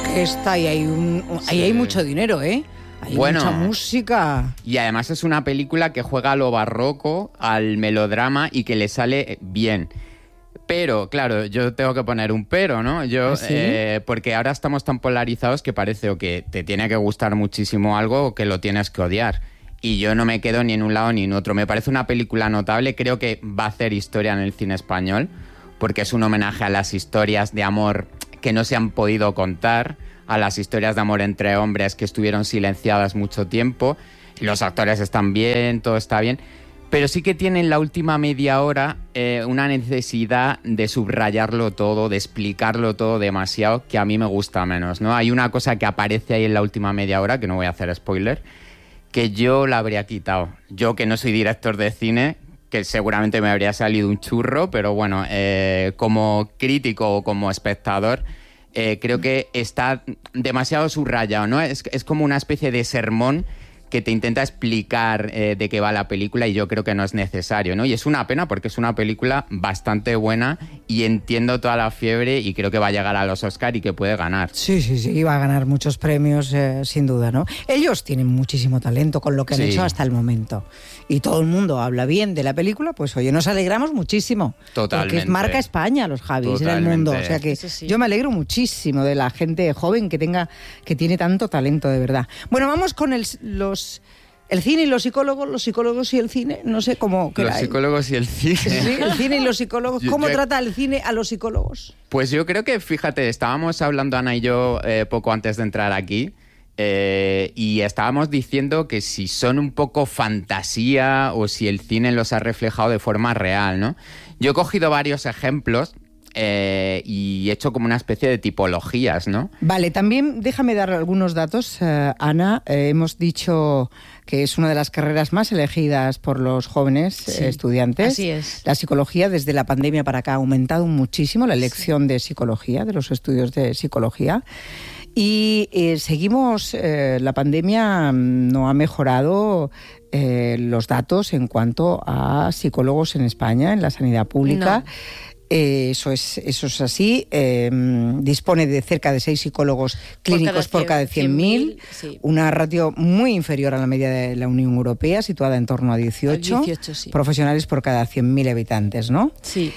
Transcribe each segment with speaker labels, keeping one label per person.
Speaker 1: orquesta y ahí hay mucho dinero, ¿eh? Hay mucha música.
Speaker 2: Y además es una película que juega a lo barroco, al melodrama y que le sale bien. Pero, claro, yo tengo que poner un pero, ¿no?
Speaker 1: ¿Sí?
Speaker 2: Porque ahora estamos tan polarizados que parece o que te tiene que gustar muchísimo algo o que lo tienes que odiar. Y yo no me quedo ni en un lado ni en otro. Me parece una película notable. Creo que va a hacer historia en el cine español porque es un homenaje a las historias de amor que no se han podido contar, a las historias de amor entre hombres que estuvieron silenciadas mucho tiempo. Los actores están bien, todo está bien. Pero sí que tiene en la última media hora una necesidad de subrayarlo todo, de explicarlo todo demasiado, que a mí me gusta menos, ¿no? Hay una cosa que aparece ahí en la última media hora, que no voy a hacer spoiler, que yo la habría quitado. Yo, que no soy director de cine, que seguramente me habría salido un churro, pero bueno, como crítico o como espectador, creo que está demasiado subrayado, ¿no? Es como una especie de sermón que te intenta explicar de qué va la película y yo creo que no es necesario, ¿no? Y es una pena porque es una película bastante buena y entiendo toda la fiebre y creo que va a llegar a los Oscar y que puede ganar.
Speaker 1: Sí, va a ganar muchos premios, sin duda, ¿no? Ellos tienen muchísimo talento con lo que han hecho hasta el momento. Y todo el mundo habla bien de la película, pues oye, nos alegramos muchísimo.
Speaker 2: Totalmente.
Speaker 1: Porque marca España los Javis en el mundo. O sea que yo me alegro muchísimo de la gente joven que tiene tanto talento, de verdad. Bueno, vamos con el cine y los psicólogos y el cine, no sé cómo...
Speaker 2: Los psicólogos y el cine.
Speaker 1: Sí, el cine y los psicólogos. ¿Cómo trata el cine a los psicólogos?
Speaker 2: Pues yo creo que, fíjate, estábamos hablando Ana y yo poco antes de entrar aquí y estábamos diciendo que si son un poco fantasía o si el cine los ha reflejado de forma real, ¿no? Yo he cogido varios ejemplos y he hecho como una especie de tipologías, ¿no?
Speaker 1: Vale, también déjame dar algunos datos, Ana. Hemos dicho que es una de las carreras más elegidas por los jóvenes estudiantes.
Speaker 3: Así es.
Speaker 1: La psicología desde la pandemia para acá ha aumentado muchísimo la elección de psicología, de los estudios de psicología. Y seguimos, la pandemia no ha mejorado los datos en cuanto a psicólogos en España, en la sanidad pública. No. Eso es así. Dispone de cerca de 6 psicólogos clínicos por cada 100.000, sí. Una ratio muy inferior a la media de la Unión Europea, situada en torno a 18 sí. Profesionales por cada 100.000 habitantes, ¿no?
Speaker 3: Sí.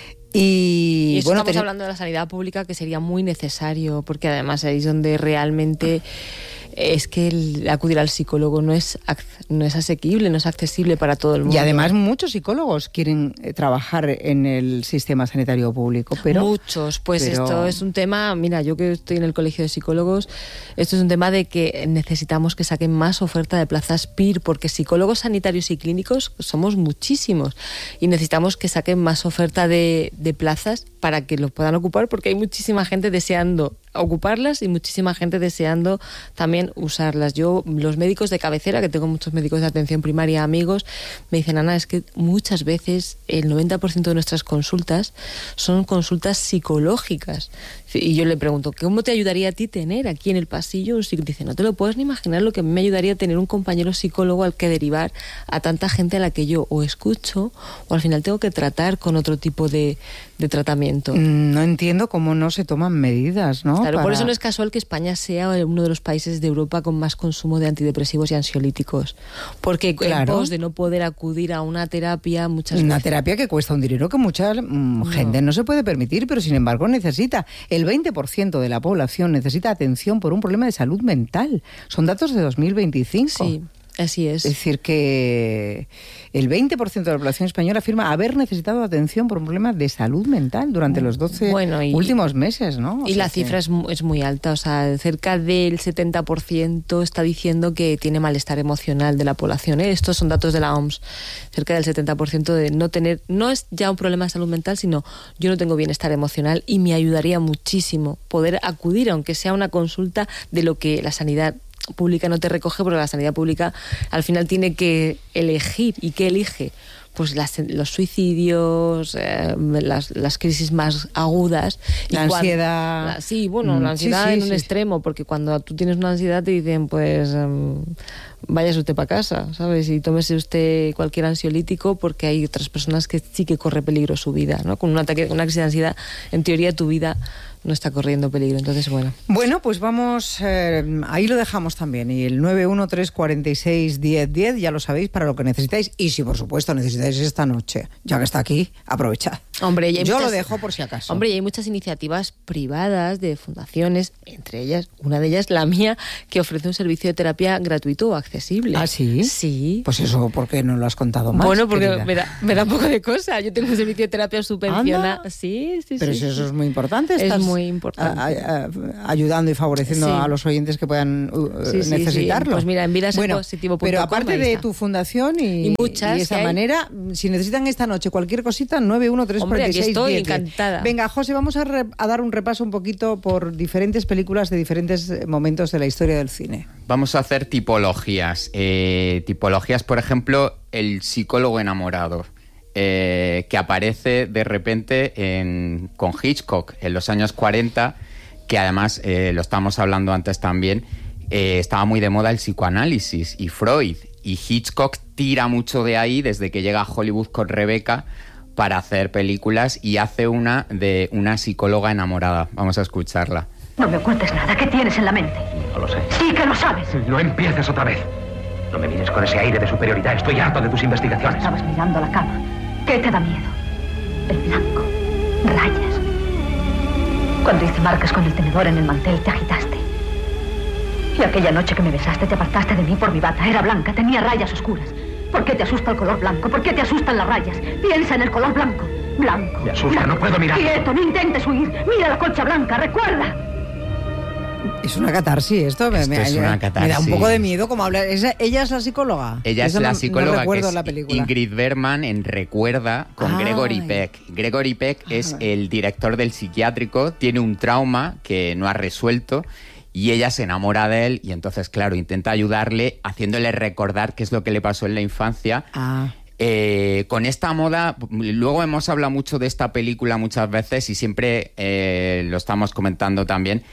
Speaker 1: Y
Speaker 3: bueno, estamos hablando de la sanidad pública, que sería muy necesario, porque además ahí es donde realmente es que acudir al psicólogo no es asequible, no es accesible para todo el mundo.
Speaker 1: Y además muchos psicólogos quieren trabajar en el sistema sanitario público, pero...
Speaker 3: Muchos, esto es un tema, mira, yo que estoy en el colegio de psicólogos, esto es un tema de que necesitamos que saquen más oferta de plazas PIR, porque psicólogos sanitarios y clínicos somos muchísimos y necesitamos que saquen más oferta de plazas para que los puedan ocupar, porque hay muchísima gente deseando ocuparlas y muchísima gente deseando también usarlas. Yo, los médicos de cabecera, que tengo muchos médicos de atención primaria, amigos, me dicen, Ana, es que muchas veces el 90% de nuestras consultas son consultas psicológicas. Y yo le pregunto, ¿cómo te ayudaría a ti tener aquí en el pasillo un psicólogo? Dice, no te lo puedes ni imaginar lo que me ayudaría tener un compañero psicólogo al que derivar a tanta gente a la que yo o escucho o al final tengo que tratar con otro tipo de tratamiento.
Speaker 1: No entiendo cómo no se toman medidas, ¿no?
Speaker 3: Claro, por eso no es casual que España sea uno de los países de Europa con más consumo de antidepresivos y ansiolíticos. Porque en pos de no poder acudir a una terapia muchas veces...
Speaker 1: Una terapia que cuesta un dinero que mucha gente no se puede permitir, pero sin embargo necesita. El 20% de la población necesita atención por un problema de salud mental. Son datos de 2025.
Speaker 3: Sí. Así es.
Speaker 1: Es decir, que el 20% de la población española afirma haber necesitado atención por un problema de salud mental durante los 12 últimos meses, ¿no?
Speaker 3: Y la cifra es muy alta, o sea, cerca del 70% está diciendo que tiene malestar emocional de la población, ¿eh? Estos son datos de la OMS. Cerca del 70% de no tener, no es ya un problema de salud mental, sino yo no tengo bienestar emocional y me ayudaría muchísimo poder acudir, aunque sea una consulta de lo que la sanidad pública no te recoge, porque la sanidad pública al final tiene que elegir. ¿Y qué elige? Pues los suicidios, las crisis más agudas.
Speaker 1: La ansiedad.
Speaker 3: La ansiedad en un extremo, porque cuando tú tienes una ansiedad te dicen, pues váyase usted para casa, ¿sabes? Y tómese usted cualquier ansiolítico, porque hay otras personas que sí que corre peligro su vida, ¿no? Con un ataque, una crisis de ansiedad, en teoría tu vida no está corriendo peligro. Entonces, bueno.
Speaker 1: Bueno, pues vamos, ahí lo dejamos también. Y el 913461010, ya lo sabéis, para lo que necesitáis. Y si, por supuesto, necesitáis esta noche, ya que está aquí, aprovechad.
Speaker 3: Hombre,
Speaker 1: yo lo dejo por si acaso.
Speaker 3: Hombre, y hay muchas iniciativas privadas de fundaciones, entre ellas, una de ellas, la mía, que ofrece un servicio de terapia gratuito o accesible.
Speaker 1: ¿Ah, sí?
Speaker 3: Sí.
Speaker 1: Pues eso, ¿por qué no lo has contado más?
Speaker 3: Bueno, porque me da un poco de cosa. Yo tengo un servicio de terapia subvencionado. Sí.
Speaker 1: Pero eso es muy importante.
Speaker 3: Es muy importante.
Speaker 1: Ayudando y favoreciendo a los oyentes que puedan necesitarlo.
Speaker 3: Pues mira, en vidasenpositivo.com.
Speaker 1: Pero aparte de tu fundación y esa manera, si necesitan esta noche cualquier cosita, 913461010.
Speaker 3: Hombre, aquí estoy encantada.
Speaker 1: Venga, José, vamos a dar un repaso un poquito por diferentes películas de diferentes momentos de la historia del cine.
Speaker 2: Vamos a hacer tipologías. Tipologías, por ejemplo, el psicólogo enamorado. Que aparece de repente con Hitchcock en los años 40, que además, lo estábamos hablando antes también, estaba muy de moda el psicoanálisis y Freud, y Hitchcock tira mucho de ahí desde que llega a Hollywood con Rebecca para hacer películas, y hace una de una psicóloga enamorada. Vamos a escucharla.
Speaker 4: No me ocultes nada. ¿Qué tienes en la mente?
Speaker 5: No lo sé.
Speaker 4: Sí que lo sabes.
Speaker 5: No empieces otra vez. No me mires con ese aire de superioridad. Estoy harto de tus investigaciones.
Speaker 4: Estabas mirando a la cama. ¿Qué te da miedo? El blanco. Rayas. Cuando hice marcas con el tenedor en el mantel, te agitaste. Y aquella noche que me besaste, te apartaste de mí por mi bata. Era blanca, tenía rayas oscuras. ¿Por qué te asusta el color blanco? ¿Por qué te asustan las rayas? Piensa en el color blanco. Blanco.
Speaker 5: Me asusta, no puedo mirar.
Speaker 4: Quieto, no intentes huir. Mira la concha blanca, recuerda.
Speaker 1: Es una catarsis esto.
Speaker 2: Es una catarsis.
Speaker 1: Me da un poco de miedo como hablar. ¿Ella es la psicóloga?
Speaker 2: Ella es la psicóloga,
Speaker 1: no recuerdo
Speaker 2: que es
Speaker 1: la película.
Speaker 2: Ingrid Bergman en Recuerda, con Gregory Peck. Gregory Peck es el director del psiquiátrico, tiene un trauma que no ha resuelto, y ella se enamora de él, y entonces, claro, intenta ayudarle haciéndole recordar qué es lo que le pasó en la infancia. Con esta moda, luego hemos hablado mucho de esta película muchas veces, y siempre lo estamos comentando también,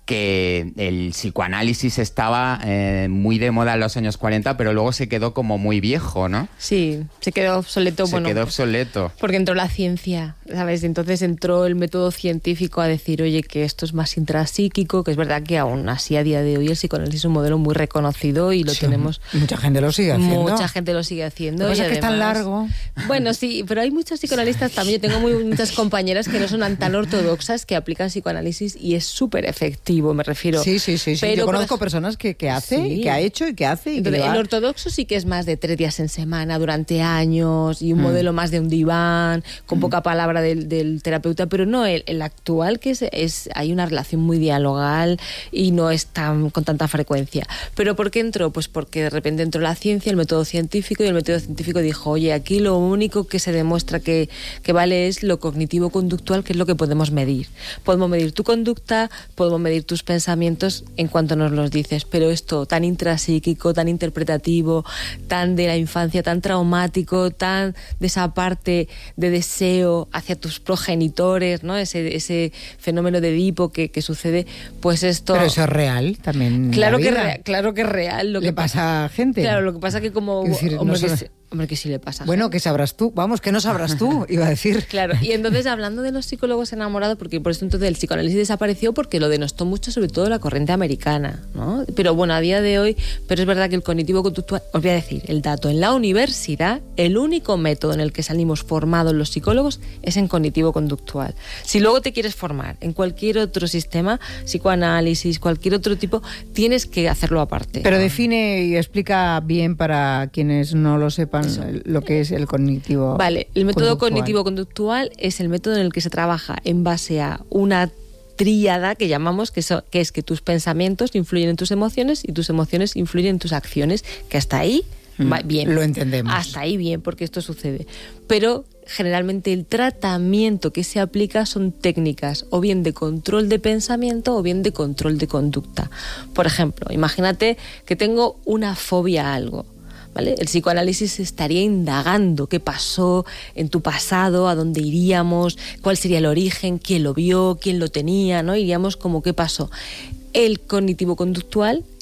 Speaker 2: que el psicoanálisis estaba muy de moda en los años 40, pero luego se quedó como muy viejo, ¿no?
Speaker 3: Sí, se quedó obsoleto.
Speaker 2: Se quedó obsoleto.
Speaker 3: Porque entró la ciencia, ¿sabes? Entonces entró el método científico a decir, oye, que esto es más intrapsíquico, que es verdad que aún así a día de hoy el psicoanálisis es un modelo muy reconocido y lo tenemos...
Speaker 1: Mucha gente lo sigue haciendo.
Speaker 3: Mucha gente lo sigue haciendo.
Speaker 1: Lo que pasa es que
Speaker 3: además,
Speaker 1: es tan largo.
Speaker 3: Bueno, sí, pero hay muchos psicoanalistas también. Yo tengo muchas compañeras que no son tan ortodoxas, que aplican psicoanálisis y es súper efectivo. Me refiero.
Speaker 1: Sí.
Speaker 3: Pero
Speaker 1: yo conozco personas que hace,
Speaker 3: sí.
Speaker 1: y que ha hecho y que hace. Y
Speaker 3: entonces,
Speaker 1: que
Speaker 3: el ortodoxo sí que es más de 3 días en semana durante años y un modelo más de un diván, con poca palabra del terapeuta, pero no, el actual que hay una relación muy dialogal y no es con tanta frecuencia. ¿Pero por qué entró? Pues porque de repente entró la ciencia, el método científico, y el método científico dijo, oye, aquí lo único que se demuestra que vale es lo cognitivo-conductual, que es lo que podemos medir. Podemos medir tu conducta, podemos medir tus pensamientos en cuanto nos los dices, pero esto tan intrapsíquico, tan interpretativo, tan de la infancia, tan traumático, tan de esa parte de deseo hacia tus progenitores, ¿no? Ese fenómeno de Edipo que sucede, pues esto...
Speaker 1: Pero eso es real también.
Speaker 3: Claro que es real. Lo que
Speaker 1: pasa a gente.
Speaker 3: Claro, lo que pasa que como... Hombre, que sí le pasa.
Speaker 1: Bueno, que sabrás tú. Vamos, que no sabrás tú, iba a decir.
Speaker 3: Claro, y entonces hablando de los psicólogos enamorados, porque por eso entonces el psicoanálisis desapareció, porque lo denostó mucho, sobre todo la corriente americana, ¿no? Pero bueno, a día de hoy, pero es verdad que el cognitivo-conductual, os voy a decir el dato, en la universidad, el único método en el que salimos formados los psicólogos es en cognitivo-conductual. Si luego te quieres formar en cualquier otro sistema, psicoanálisis, cualquier otro tipo, tienes que hacerlo aparte.
Speaker 1: Pero define y explica bien para quienes no lo sepan lo que es el cognitivo.
Speaker 3: Vale, el método cognitivo-conductual es el método en el que se trabaja en base a una tríada que llamamos, que es que tus pensamientos influyen en tus emociones y tus emociones influyen en tus acciones, que hasta ahí va bien.
Speaker 1: Lo entendemos.
Speaker 3: Hasta ahí bien, porque esto sucede. Pero generalmente el tratamiento que se aplica son técnicas o bien de control de pensamiento o bien de control de conducta. Por ejemplo, imagínate que tengo una fobia a algo. ¿Vale? El psicoanálisis estaría indagando qué pasó en tu pasado, a dónde iríamos, cuál sería el origen, quién lo vio, quién lo tenía, ¿no? Iríamos como qué pasó. El cognitivo-conductual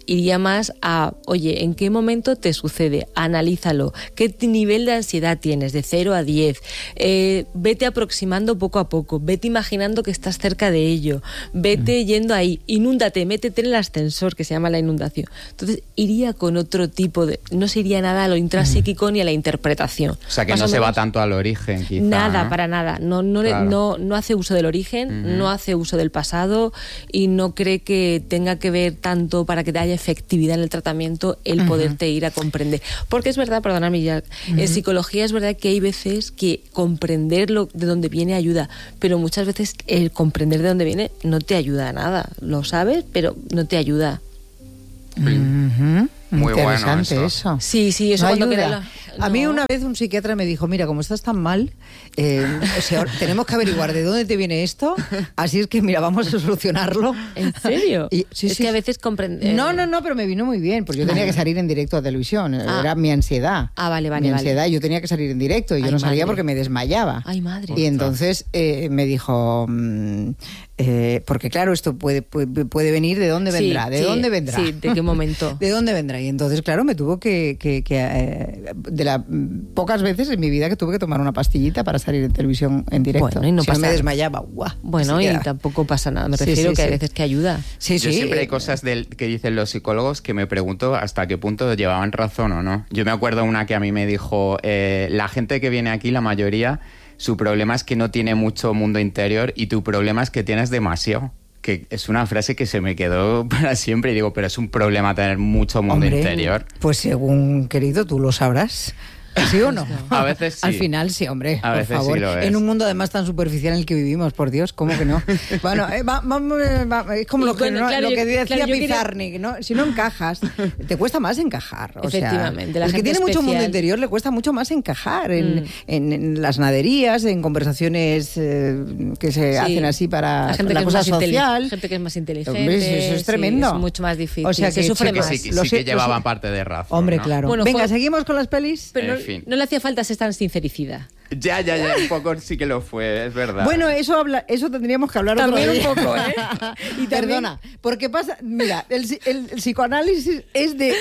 Speaker 3: iría más a, oye, ¿en qué momento te sucede? Analízalo. ¿Qué nivel de ansiedad tienes? De 0 a 10. Vete aproximando poco a poco. Vete imaginando que estás cerca de ello. Vete yendo ahí. Inúndate, métete en el ascensor, que se llama la inundación. Entonces, iría con otro tipo de... No se iría nada a lo intrapsíquico ni a la interpretación.
Speaker 2: O sea, que no se va tanto al origen, quizá.
Speaker 3: Nada,
Speaker 2: ¿no?
Speaker 3: para nada.
Speaker 2: Claro.
Speaker 3: No hace uso del origen, no hace uso del pasado y no cree que tenga que ver tanto para que te haya efectividad en el tratamiento el poderte ir a comprender. Porque es verdad, perdóname, Jack, en psicología es verdad que hay veces que comprender de dónde viene ayuda, pero muchas veces el comprender de dónde viene no te ayuda a nada. Lo sabes, pero no te ayuda.
Speaker 2: Muy
Speaker 1: interesante
Speaker 2: bueno
Speaker 1: eso.
Speaker 3: Sí, eso
Speaker 1: No
Speaker 3: cuando
Speaker 1: ayuda.
Speaker 3: No.
Speaker 1: A mí una vez un psiquiatra me dijo, mira, como estás tan mal, o sea, tenemos que averiguar de dónde te viene esto, así es que mira, vamos a solucionarlo.
Speaker 3: ¿En serio?
Speaker 1: Sí,
Speaker 3: es que a veces comprender...
Speaker 1: No, pero me vino muy bien, porque yo tenía que salir en directo a televisión, era mi ansiedad.
Speaker 3: Vale.
Speaker 1: Mi ansiedad, yo tenía que salir en directo y yo no salía porque me desmayaba.
Speaker 3: Ay, madre.
Speaker 1: Y entonces me dijo... porque claro, esto puede venir, ¿de dónde vendrá? ¿De dónde vendrá?
Speaker 3: Sí, ¿de qué momento?
Speaker 1: ¿De dónde vendrá? Y entonces, claro, me tuvo de las pocas veces en mi vida que tuve que tomar una pastillita para salir en televisión en directo.
Speaker 3: Bueno, y no
Speaker 1: si
Speaker 3: pasa
Speaker 1: no me
Speaker 3: nada.
Speaker 1: desmayaba, ¡guau!
Speaker 3: Bueno, y tampoco pasa nada. Me refiero que hay veces que ayuda.
Speaker 1: Sí,
Speaker 2: Yo siempre hay cosas que dicen los psicólogos que me pregunto hasta qué punto llevaban razón o no. Yo me acuerdo una que a mí me dijo, la gente que viene aquí, la mayoría, su problema es que no tiene mucho mundo interior y tu problema es que tienes demasiado. Que es una frase que se me quedó para siempre y digo, pero es un problema tener mucho mundo interior.
Speaker 1: Pues según, querido, tú lo sabrás. ¿Sí o no?
Speaker 2: A veces sí.
Speaker 1: Al final sí, hombre,
Speaker 2: A
Speaker 1: por
Speaker 2: veces
Speaker 1: favor.
Speaker 2: sí lo es.
Speaker 1: En un mundo además tan superficial en el que vivimos, por Dios, ¿cómo que no? Bueno, es como lo que,
Speaker 3: bueno, claro,
Speaker 1: lo que decía
Speaker 3: claro, yo
Speaker 1: Pizarnik, ¿no? Si no encajas, te cuesta más encajar. O
Speaker 3: Efectivamente.
Speaker 1: Sea, el que tiene mucho mundo interior le cuesta mucho más encajar en las naderías, en conversaciones que se hacen así para la cosa social.
Speaker 3: Gente que es más inteligente.
Speaker 1: Hombre, eso es tremendo.
Speaker 3: Es mucho más difícil.
Speaker 1: O sea, que
Speaker 3: se sufre más.
Speaker 2: Sí que llevaban parte de razón.
Speaker 1: Hombre,
Speaker 2: ¿no?
Speaker 1: claro.
Speaker 3: Bueno,
Speaker 1: venga, seguimos con las pelis.
Speaker 3: Pero
Speaker 2: En fin.
Speaker 3: no le hacía falta ser tan sincericida.
Speaker 2: Ya, un poco sí que lo fue, es verdad.
Speaker 1: Bueno, eso tendríamos que hablar
Speaker 3: También
Speaker 1: otro día.
Speaker 3: un poco, ¿eh?
Speaker 1: Y perdona, porque pasa, mira, el psicoanálisis es de...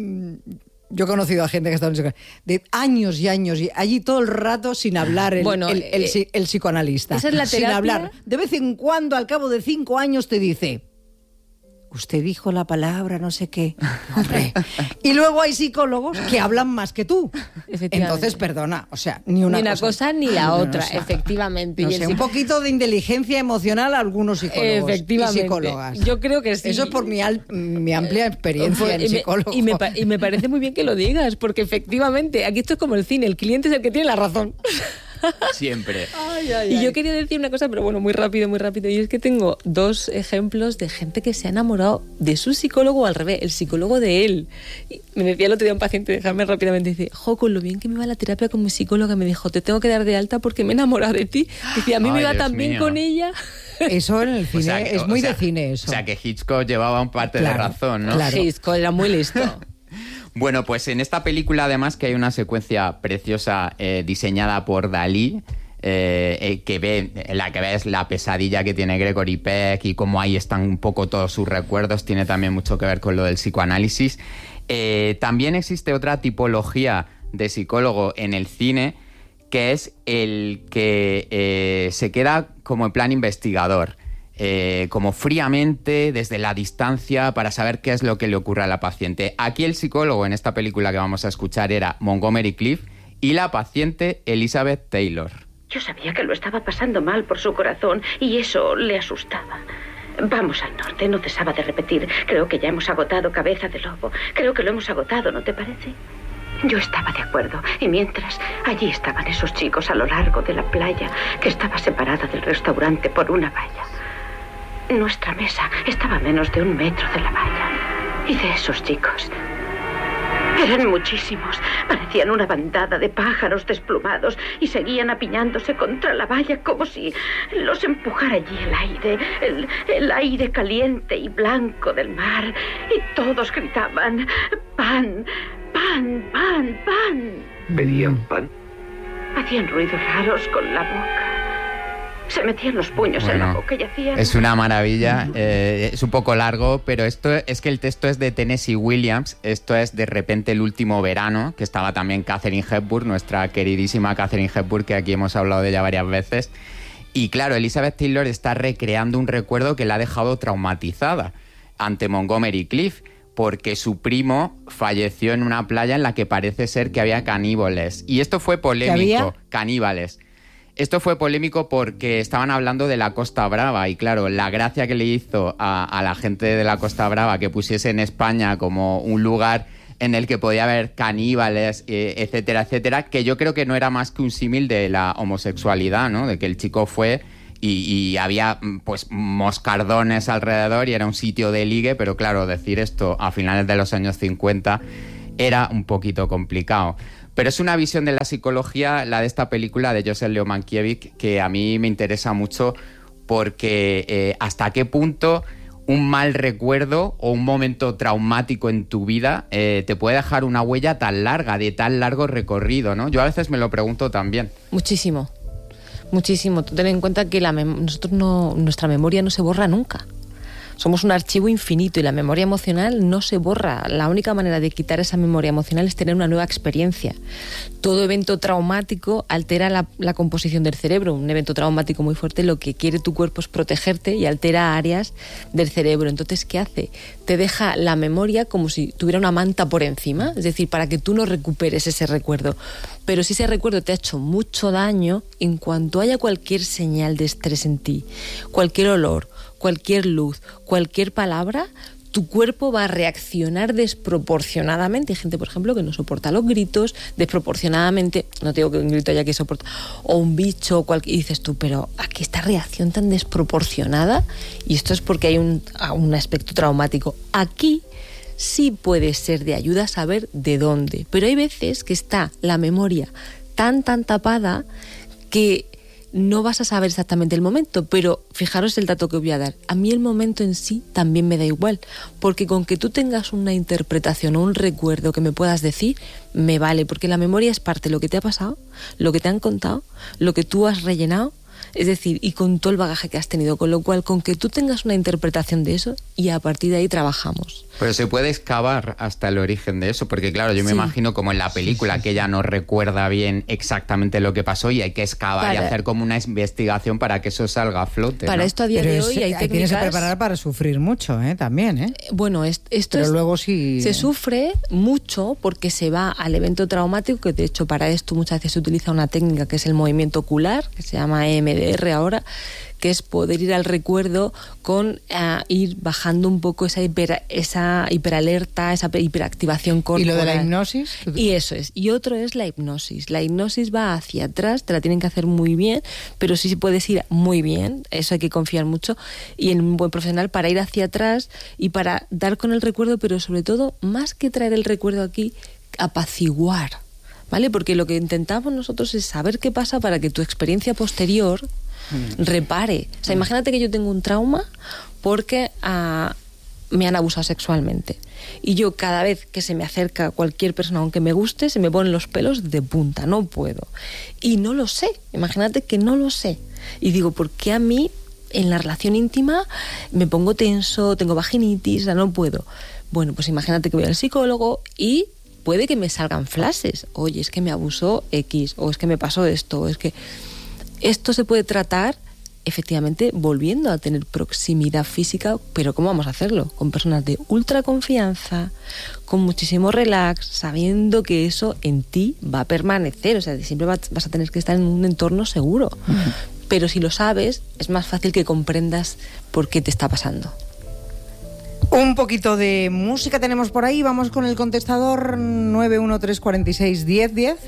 Speaker 1: yo he conocido a gente que ha estado en psicoanálisis de años y años, y allí todo el rato sin hablar el psicoanalista.
Speaker 3: Esa es la terapia.
Speaker 1: Sin hablar. De vez en cuando, al cabo de 5 años, te dice... Usted dijo la palabra no sé qué. Hombre. Y luego hay psicólogos que hablan más que tú. Entonces, perdona, o sea, ni una
Speaker 3: cosa ni la otra,
Speaker 1: o sea,
Speaker 3: efectivamente.
Speaker 1: No sé, un poquito de inteligencia emocional a algunos psicólogos
Speaker 3: Efectivamente.
Speaker 1: y psicólogas.
Speaker 3: Yo creo que sí.
Speaker 1: Eso es por mi amplia experiencia en psicólogo.
Speaker 3: Y me parece muy bien que lo digas, porque efectivamente, aquí esto es como el cine, el cliente es el que tiene la razón.
Speaker 2: Siempre.
Speaker 3: Y yo quería decir una cosa, pero bueno, muy rápido, y es que tengo 2 ejemplos de gente que se ha enamorado de su psicólogo o al revés, el psicólogo de él. Y me decía el otro día un paciente, déjame rápidamente, dice, con lo bien que me va la terapia con mi psicóloga, me dijo, te tengo que dar de alta porque me he enamorado de ti. Dice, a mí me iba tan bien con ella.
Speaker 1: Eso en el cine es muy de cine eso.
Speaker 2: O sea, que Hitchcock llevaba un parte de razón, ¿no?
Speaker 1: Claro.
Speaker 3: Hitchcock era muy listo.
Speaker 2: Bueno, pues en esta película además que hay una secuencia preciosa diseñada por Dalí, en la que ves la pesadilla que tiene Gregory Peck y cómo ahí están un poco todos sus recuerdos, tiene también mucho que ver con lo del psicoanálisis. También existe otra tipología de psicólogo en el cine, que es el que se queda como en plan investigador. Como fríamente, desde la distancia, para saber qué es lo que le ocurre a la paciente. Aquí el psicólogo en esta película que vamos a escuchar era Montgomery Clift y la paciente Elizabeth Taylor.
Speaker 6: Yo sabía que lo estaba pasando mal por su corazón y eso le asustaba. Vamos al norte, no cesaba de repetir. Creo que ya hemos agotado Cabeza de Lobo. Creo que lo hemos agotado, ¿no te parece? Yo estaba de acuerdo, y mientras, allí estaban esos chicos a lo largo de la playa, que estaba separada del restaurante por una valla. Nuestra mesa estaba a menos de 1 metro de la valla. Y de esos chicos... eran muchísimos. Parecían una bandada de pájaros desplumados y seguían apiñándose contra la valla como si los empujara allí el aire. El aire caliente y blanco del mar. Y todos gritaban, ¡pan! ¡Pan! ¡Pan! ¡Pan!
Speaker 5: ¿Pedían pan?
Speaker 6: Hacían ruidos raros con la boca. Se metían los puños en la boca y hacían...
Speaker 2: Es una maravilla, es un poco largo, pero esto es que el texto es de Tennessee Williams, esto es De repente el último verano, que estaba también Katharine Hepburn, nuestra queridísima Katharine Hepburn, que aquí hemos hablado de ella varias veces. Y claro, Elizabeth Taylor está recreando un recuerdo que la ha dejado traumatizada ante Montgomery Clift, porque su primo falleció en una playa en la que parece ser que había caníbales. Y esto fue polémico, caníbales. Esto fue polémico porque estaban hablando de la Costa Brava y claro, la gracia que le hizo a la gente de la Costa Brava que pusiese en España como un lugar en el que podía haber caníbales, etcétera, etcétera, que yo creo que no era más que un símil de la homosexualidad, ¿no? De que el chico fue y había pues moscardones alrededor y era un sitio de ligue, pero claro, decir esto a finales de los años 50 era un poquito complicado. Pero es una visión de la psicología, la de esta película de Joseph Leo Mankiewicz, que a mí me interesa mucho porque hasta qué punto un mal recuerdo o un momento traumático en tu vida te puede dejar una huella tan larga, de tan largo recorrido, ¿no? Yo a veces me lo pregunto también.
Speaker 3: Muchísimo. Tú ten en cuenta que nuestra memoria no se borra nunca. Somos un archivo infinito y la memoria emocional no se borra. La única manera de quitar esa memoria emocional es tener una nueva experiencia. Todo evento traumático altera la composición del cerebro. Un evento traumático muy fuerte, lo que quiere tu cuerpo es protegerte y altera áreas del cerebro. Entonces, ¿qué hace? Te deja la memoria como si tuviera una manta por encima, es decir, para que tú no recuperes ese recuerdo. Pero si ese recuerdo te ha hecho mucho daño, en cuanto haya cualquier señal de estrés en ti, cualquier olor, cualquier luz, cualquier palabra, tu cuerpo va a reaccionar desproporcionadamente. Hay gente, por ejemplo, que no soporta los gritos desproporcionadamente. No te digo que un grito haya que soportar, o un bicho, y dices tú, pero aquí esta reacción tan desproporcionada, y esto es porque hay un aspecto traumático. Aquí sí puede ser de ayuda saber de dónde, pero hay veces que está la memoria tan tapada que no vas a saber exactamente el momento, pero fijaros el dato que os voy a dar. A mí el momento en sí también me da igual, porque con que tú tengas una interpretación o un recuerdo que me puedas decir, me vale, porque la memoria es parte de lo que te ha pasado, lo que te han contado, lo que tú has rellenado, es decir, y con todo el bagaje que has tenido, con lo cual, con que tú tengas una interpretación de eso y a partir de ahí trabajamos.
Speaker 2: Pero se puede excavar hasta el origen de eso, porque claro, yo me imagino como en la película que ella no recuerda bien exactamente lo que pasó y hay que excavar y hacer como una investigación para que eso salga a flote.
Speaker 3: Para esto a día de hoy hay técnicas...
Speaker 1: Tienes que preparar para sufrir mucho, también,
Speaker 3: Bueno,
Speaker 1: pero luego sí...
Speaker 3: Se sufre mucho porque se va al evento traumático, que de hecho para esto muchas veces se utiliza una técnica que es el movimiento ocular, que se llama EMDR ahora, que es poder ir al recuerdo con ir bajando un poco esa hiperalerta, esa hiperactivación corporal.
Speaker 1: ¿Y lo de la hipnosis?
Speaker 3: Y eso es. Y otro es la hipnosis. La hipnosis va hacia atrás, te la tienen que hacer muy bien, pero sí puedes ir muy bien, eso hay que confiar mucho, y en un buen profesional para ir hacia atrás y para dar con el recuerdo, pero sobre todo, más que traer el recuerdo aquí, apaciguar, ¿vale? Porque lo que intentamos nosotros es saber qué pasa para que tu experiencia posterior repare. O sea, imagínate que yo tengo un trauma porque me han abusado sexualmente y yo cada vez que se me acerca cualquier persona, aunque me guste, se me ponen los pelos de punta, no puedo. Y no lo sé, imagínate que no lo sé. Y digo, ¿por qué a mí en la relación íntima me pongo tenso, tengo vaginitis, o sea, no puedo? Bueno, pues imagínate que voy al psicólogo y puede que me salgan flashes. Oye, es que me abusó X, o es que me pasó esto, o es que... Esto se puede tratar, efectivamente, volviendo a tener proximidad física, pero ¿cómo vamos a hacerlo? Con personas de ultra confianza, con muchísimo relax, sabiendo que eso en ti va a permanecer, o sea, siempre vas a tener que estar en un entorno seguro. Pero si lo sabes, es más fácil que comprendas por qué te está pasando.
Speaker 1: Un poquito de música tenemos por ahí, vamos con el contestador 913461010.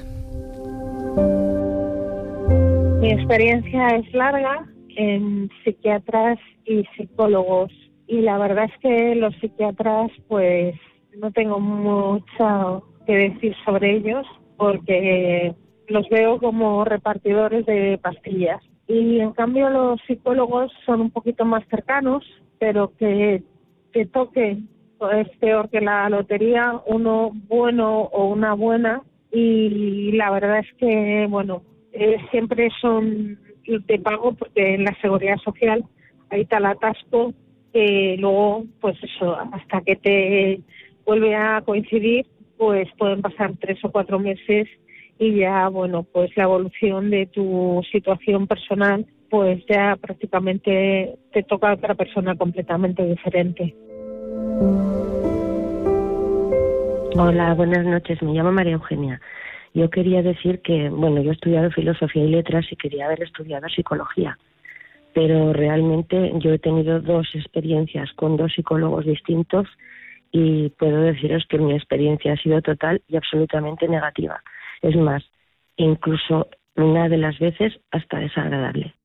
Speaker 7: Mi experiencia es larga en psiquiatras y psicólogos y la verdad es que los psiquiatras pues no tengo mucho que decir sobre ellos porque los veo como repartidores de pastillas y en cambio los psicólogos son un poquito más cercanos, pero que toque es peor que la lotería, uno bueno o una buena y la verdad es que bueno, siempre son te pago porque en la Seguridad Social hay tal atasco que luego, pues eso, hasta que te vuelve a coincidir, pues pueden pasar 3 o 4 meses y ya, bueno, pues la evolución de tu situación personal, pues ya prácticamente te toca a otra persona completamente diferente.
Speaker 8: Hola, buenas noches. Me llamo María Eugenia. Yo quería decir que, bueno, yo he estudiado Filosofía y Letras y quería haber estudiado Psicología, pero realmente yo he tenido 2 experiencias con 2 psicólogos distintos y puedo deciros que mi experiencia ha sido total y absolutamente negativa. Es más, incluso una de las veces hasta desagradable.